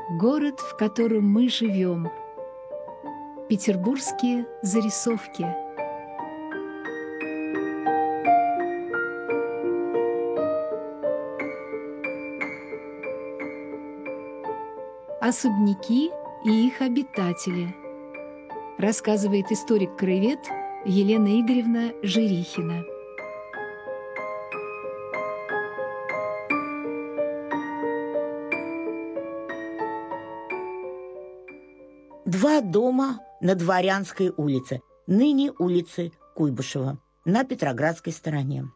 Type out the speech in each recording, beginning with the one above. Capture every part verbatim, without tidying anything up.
Город, в котором мы живем. Петербургские зарисовки. Особняки и их обитатели. Рассказывает историк-краевед Елена Игоревна Жирихина. Два дома на Дворянской улице, ныне улицы Куйбышева, на Петроградской стороне.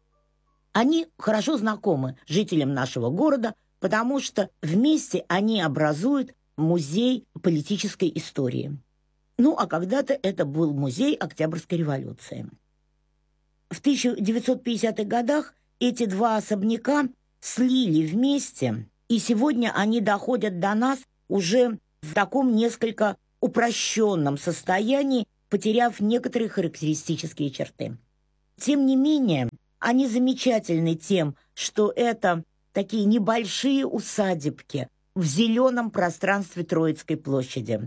Они хорошо знакомы жителям нашего города, потому что вместе они образуют музей политической истории. Ну, а когда-то это был музей Октябрьской революции. В тысяча девятьсот пятидесятых годах эти два особняка слили вместе, и сегодня они доходят до нас уже в таком несколько упрощенном состоянии, потеряв некоторые характеристические черты. Тем не менее, они замечательны тем, что это такие небольшие усадебки в зеленом пространстве Троицкой площади.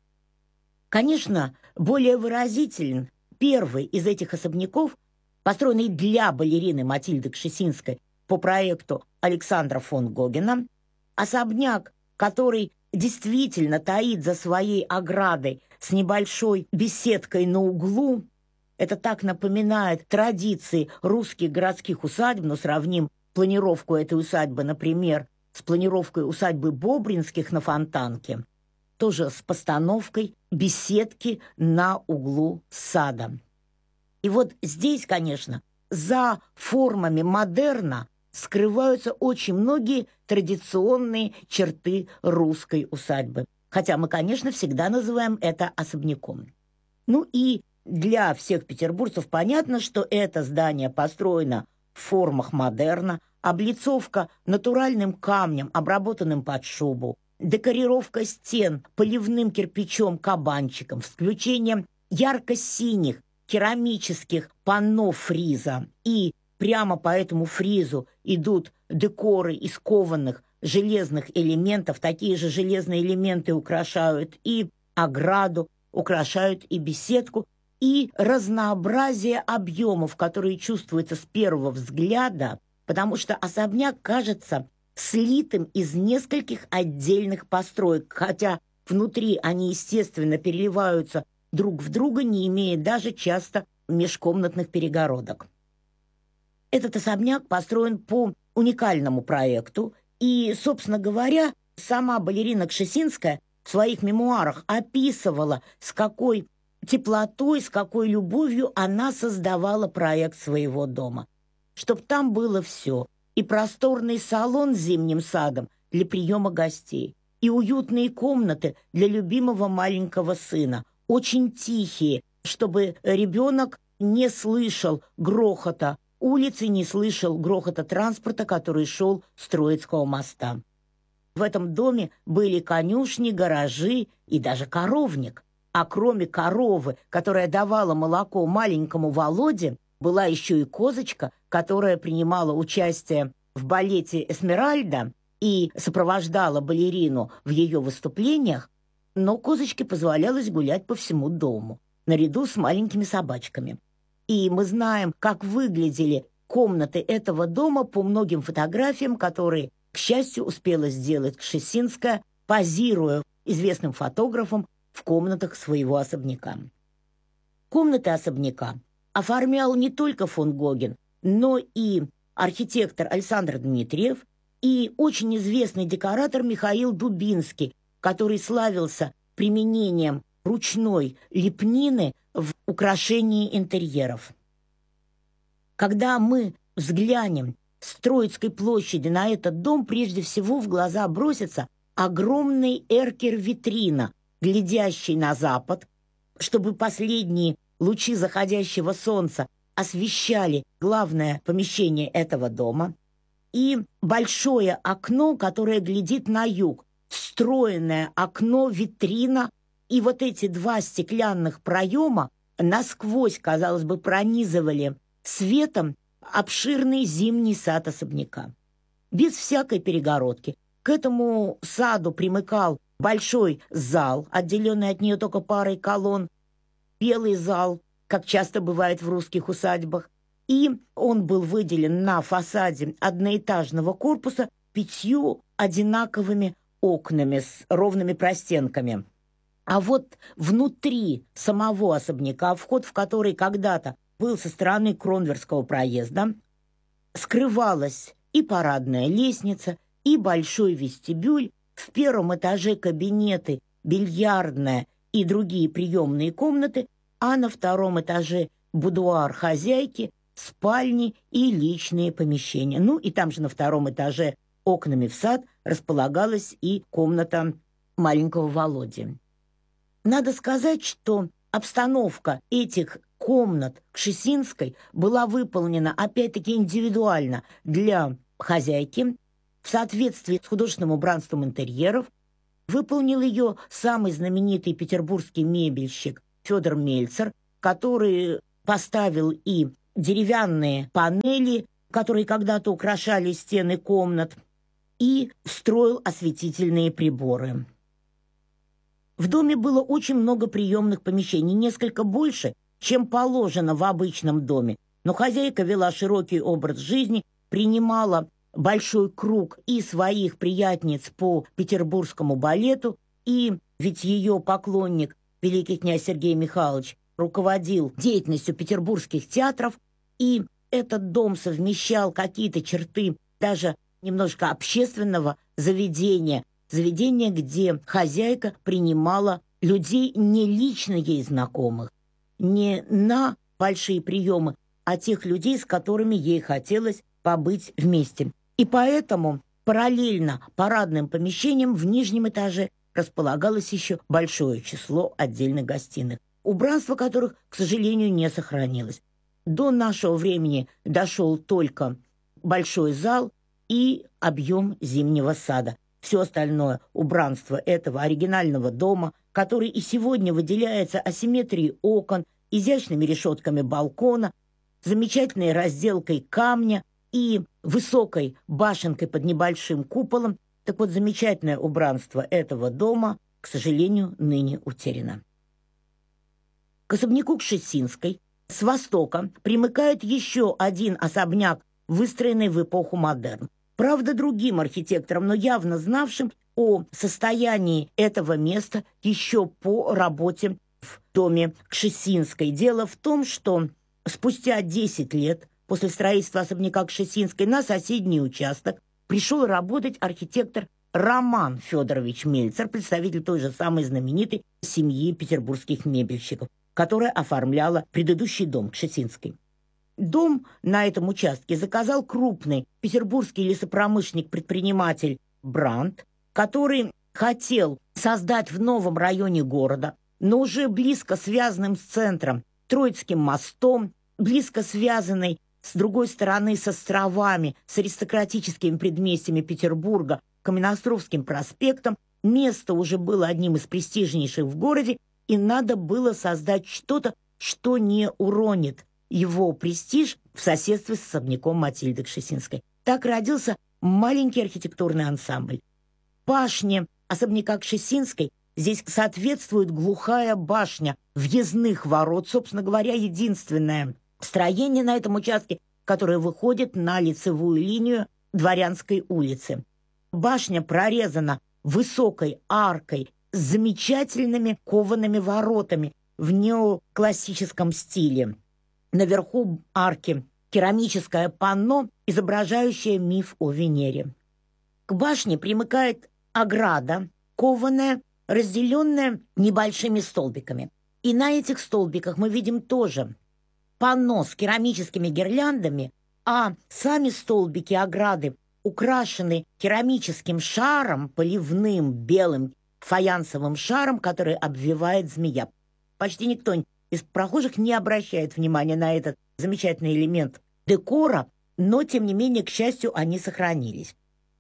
Конечно, более выразителен первый из этих особняков, построенный для балерины Матильды Кшесинской по проекту Александра фон Гогена, особняк, который действительно таит за своей оградой с небольшой беседкой на углу. Это так напоминает традиции русских городских усадьб, но сравним планировку этой усадьбы, например, с планировкой усадьбы Бобринских на Фонтанке, тоже с постановкой беседки на углу сада. И вот здесь, конечно, за формами модерна скрываются очень многие традиционные черты русской усадьбы. Хотя мы, конечно, всегда называем это особняком. Ну и для всех петербуржцев понятно, что это здание построено в формах модерна, облицовка натуральным камнем, обработанным под шубу, декорировка стен поливным кирпичом-кабанчиком, с включением ярко-синих керамических панно фриза, и прямо по этому фризу идут декоры из кованых железных элементов. Такие же железные элементы украшают и ограду, украшают и беседку, и разнообразие объемов, которые чувствуются с первого взгляда, потому что особняк кажется слитым из нескольких отдельных построек, хотя внутри они, естественно, переливаются друг в друга, не имея даже часто межкомнатных перегородок. Этот особняк построен по уникальному проекту, и, собственно говоря, сама балерина Кшесинская в своих мемуарах описывала, с какой теплотой, с какой любовью она создавала проект своего дома. Чтоб там было все: и просторный салон с зимним садом для приема гостей, и уютные комнаты для любимого маленького сына, очень тихие, чтобы ребенок не слышал грохота улицы, не слышал грохота транспорта, который шел с Троицкого моста. В этом доме были конюшни, гаражи и даже коровник. А кроме коровы, которая давала молоко маленькому Володе, была еще и козочка, которая принимала участие в балете «Эсмеральда» и сопровождала балерину в ее выступлениях, но козочке позволялось гулять по всему дому, наряду с маленькими собачками. И мы знаем, как выглядели комнаты этого дома по многим фотографиям, которые, к счастью, успела сделать Кшесинская, позируя известным фотографом в комнатах своего особняка. Комнаты особняка оформлял не только фон Гоген, но и архитектор Александр Дмитриев и очень известный декоратор Михаил Дубинский, который славился применением ручной лепнины в украшении интерьеров. Когда мы взглянем с Троицкой площади на этот дом, прежде всего в глаза бросится огромный эркер-витрина, глядящий на запад, чтобы последние лучи заходящего солнца освещали главное помещение этого дома, и большое окно, которое глядит на юг, встроенное окно-витрина. И вот эти два стеклянных проема насквозь, казалось бы, пронизывали светом обширный зимний сад особняка. Без всякой перегородки, К этому саду примыкал большой зал, отделенный от нее только парой колонн, белый зал, как часто бывает в русских усадьбах, и он был выделен на фасаде одноэтажного корпуса пятью одинаковыми окнами с ровными простенками. А вот внутри самого особняка, вход в который когда-то был со стороны Кронверского проезда, скрывалась и парадная лестница, и большой вестибюль, в первом этаже кабинеты, бильярдная и другие приемные комнаты, а на втором этаже будуар хозяйки, спальни и личные помещения. Ну и там же на втором этаже окнами в сад располагалась и комната маленького Володи. Надо сказать, что обстановка этих комнат Кшесинской была выполнена опять-таки индивидуально для хозяйки в соответствии с художественным убранством интерьеров. Выполнил ее самый знаменитый петербургский мебельщик Федор Мельцер, который поставил и деревянные панели, которые когда-то украшали стены комнат, и встроил осветительные приборы. В доме было очень много приемных помещений, несколько больше, чем положено в обычном доме, но хозяйка вела широкий образ жизни, принимала большой круг и своих приятниц по петербургскому балету, и ведь ее поклонник, великий князь Сергей Михайлович, руководил деятельностью петербургских театров, и этот дом совмещал какие-то черты даже немножко общественного заведения, заведение, где хозяйка принимала людей не лично ей знакомых, не на большие приемы, а тех людей, с которыми ей хотелось побыть вместе. И поэтому параллельно парадным помещениям в нижнем этаже располагалось еще большое число отдельных гостиных, убранство которых, к сожалению, не сохранилось. До нашего времени дошел только большой зал и объем зимнего сада. Все остальное убранство этого оригинального дома, который и сегодня выделяется асимметрией окон, изящными решетками балкона, замечательной разделкой камня и высокой башенкой под небольшим куполом, так вот, замечательное убранство этого дома, к сожалению, ныне утеряно. К особняку Кшесинской с востока примыкает еще один особняк, выстроенный в эпоху модерн. Правда, другим архитектором, но явно знавшим о состоянии этого места еще по работе в доме Кшесинской. Дело в том, что спустя десять лет после строительства особняка Кшесинской на соседний участок пришел работать архитектор Роман Федорович Мельцер, представитель той же самой знаменитой семьи петербургских мебельщиков, которая оформляла предыдущий дом Кшесинской. Дом на этом участке заказал крупный петербургский лесопромышленник-предприниматель Брандт, который хотел создать в новом районе города, но уже близко связанным с центром, Троицким мостом, близко связанный с другой стороны с островами, с аристократическими предместьями Петербурга, Каменноостровским проспектом. Место уже было одним из престижнейших в городе, и надо было создать что-то, что не уронит его престиж в соседстве с особняком Матильды Кшесинской. Так родился маленький архитектурный ансамбль. Башне особняка Кшесинской здесь соответствует глухая башня въездных ворот, собственно говоря, единственное строение на этом участке, которое выходит на лицевую линию Дворянской улицы. Башня прорезана высокой аркой с замечательными коваными воротами в неоклассическом стиле. Наверху арки керамическое панно, изображающее миф о Венере. К башне примыкает ограда, кованая, разделенная небольшими столбиками. И на этих столбиках мы видим тоже панно с керамическими гирляндами, а сами столбики ограды украшены керамическим шаром, поливным белым фаянсовым шаром, который обвивает змея. Почти никто из прохожих не обращает внимания на этот замечательный элемент декора, но, тем не менее, к счастью, они сохранились.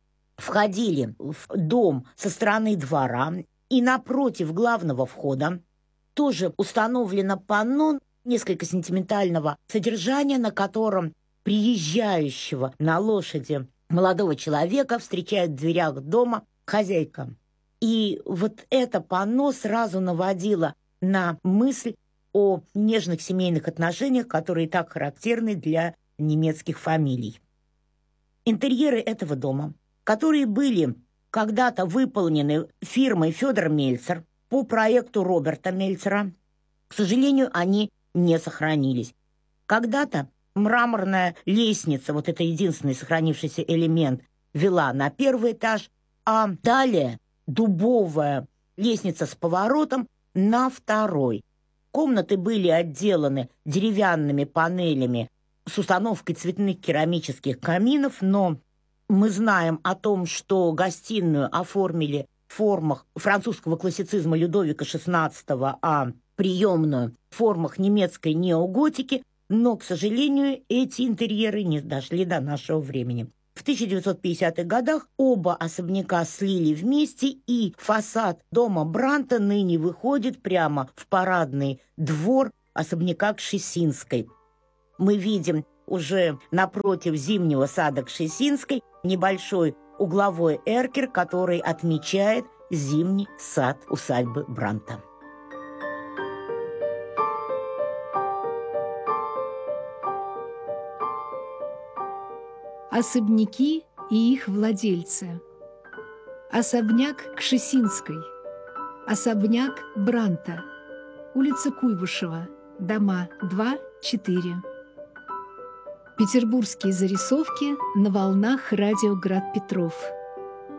Входили в дом со стороны двора, и напротив главного входа тоже установлено панно несколько сентиментального содержания, на котором приезжающего на лошади молодого человека встречает в дверях дома хозяйка. И вот это панно сразу наводило на мысль о нежных семейных отношениях, которые так характерны для немецких фамилий. Интерьеры этого дома, которые были когда-то выполнены фирмой Федор Мельцер по проекту Роберта Мельцера, к сожалению, они не сохранились. Когда-то мраморная лестница, вот это единственный сохранившийся элемент, вела на первый этаж, а далее дубовая лестница с поворотом на второй. Комнаты были отделаны деревянными панелями с установкой цветных керамических каминов, но мы знаем о том, что гостиную оформили в формах французского классицизма Людовика шестнадцатого, а приемную в формах немецкой неоготики, но, к сожалению, эти интерьеры не дошли до нашего времени. В тысяча девятьсот пятидесятых годах оба особняка слили вместе, и фасад дома Бранта ныне выходит прямо в парадный двор особняка Кшесинской. Мы видим уже напротив зимнего сада Кшесинской небольшой угловой эркер, который отмечает зимний сад усадьбы Бранта. Особняки и их владельцы. Особняк Кшесинской. Особняк Бранта. Улица Куйбышева. Дома два-четыре. Петербургские зарисовки на волнах радио Град Петров.